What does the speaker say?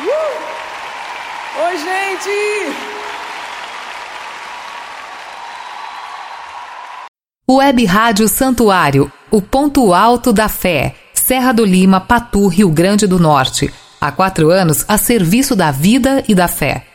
Oi, gente! Web Rádio Santuário, o ponto alto da fé. Serra do Lima, Patu, Rio Grande do Norte. Há 4 anos a serviço da vida e da fé.